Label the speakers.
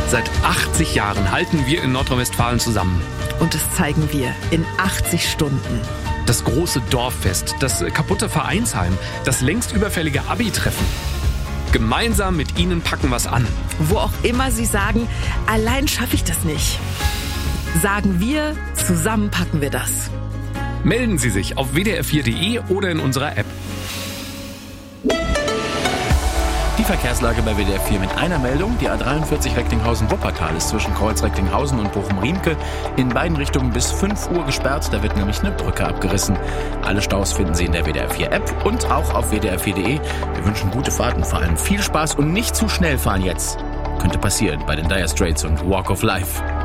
Speaker 1: Seit 80 Jahren halten wir in Nordrhein-Westfalen zusammen.
Speaker 2: Und das zeigen wir in 80 Stunden.
Speaker 1: Das große Dorffest, das kaputte Vereinsheim, das längst überfällige Abi-Treffen. Gemeinsam mit Ihnen packen wir's an.
Speaker 2: Wo auch immer Sie sagen, allein schaffe ich das nicht. Sagen wir, zusammen packen wir das.
Speaker 1: Melden Sie sich auf wdr4.de oder in unserer App.
Speaker 3: Die Verkehrslage bei WDR 4 mit einer Meldung. Die A43 Recklinghausen-Wuppertal ist zwischen Kreuz Recklinghausen und Bochum-Riemke in beiden Richtungen bis 5 Uhr gesperrt. Da wird nämlich eine Brücke abgerissen. Alle Staus finden Sie in der WDR 4 App und auch auf wdr4.de. Wir wünschen gute Fahrten, vor allem viel Spaß und nicht zu schnell fahren jetzt. Könnte passieren bei den Dire Straits und Walk of Life.